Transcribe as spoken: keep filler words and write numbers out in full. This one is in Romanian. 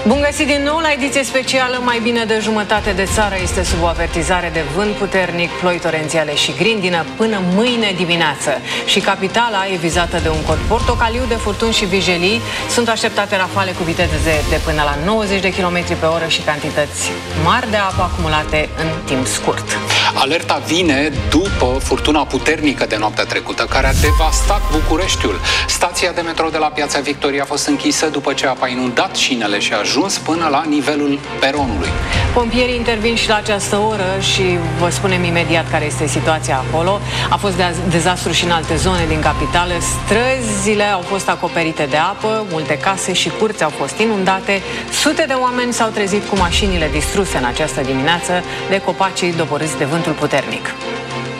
Bun găsit din nou la ediție specială. Mai bine de jumătate de țară este sub o avertizare de vânt puternic, ploi torențiale și grindină până mâine dimineață. Și capitala e vizată de un cod portocaliu de furtuni și vijelii. Sunt așteptate rafale cu viteze de până la nouăzeci de kilometri pe oră și cantități mari de apă acumulate în timp scurt. Alerta vine după furtuna puternică de noaptea trecută, care a devastat Bucureștiul. Stația de metrou de la Piața Victoriei a fost închisă după ce apa a inundat șinele și a ajuns până la nivelul peronului. Pompierii intervin și la această oră și vă spunem imediat care este situația acolo. A fost de dezastru și în alte zone din capitală. Străzile au fost acoperite de apă, multe case și curți au fost inundate. Sute de oameni s-au trezit cu mașinile distruse în această dimineață de copacii doborâți de vântul puternic.